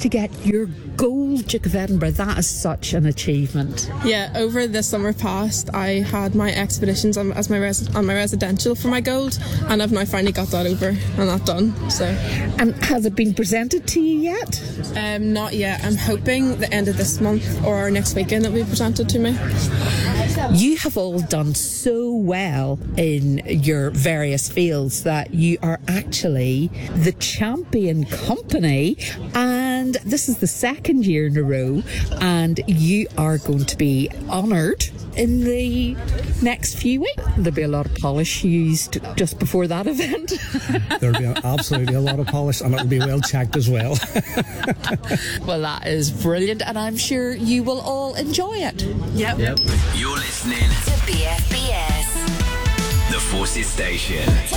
to get your gold Duke of Edinburgh. That is such an achievement. Yeah, over the summer past, I had my expeditions on my residential for my gold, and I've now finally got that over and that done. So, And has it been presented to you yet? not yet. I'm hoping the end of this month or next weekend it'll be presented to me. You have all done so well in your various fields that you are actually the champion company, and this is the second year in a row, and you are going to be honoured in the next few weeks. There'll be a lot of polish used just before that event. There'll be absolutely a lot of polish, and it'll be well checked as well. Well, that is brilliant, and I'm sure you will all enjoy it. Yep. You're listening To BFBS. The Forces Station.